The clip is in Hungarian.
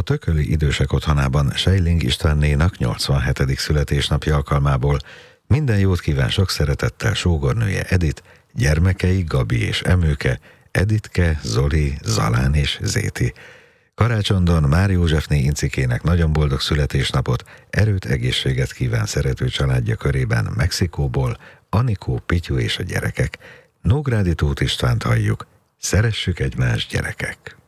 Tököli Idősek Otthonában Seiling Istvánnénak 87. születésnapja alkalmából minden jót kíván sok szeretettel sógornője Edit, gyermekei Gabi és Emőke, Editke, Zoli, Zalán és Zéti. Karácsondon Már Józsefné Incikének nagyon boldog születésnapot, erőt, egészséget kíván szerető családja körében Mexikóból Anikó, Pityu és a gyerekek. Nógrádi Tóth Istvánt halljuk. Szeressük egymást, gyerekek!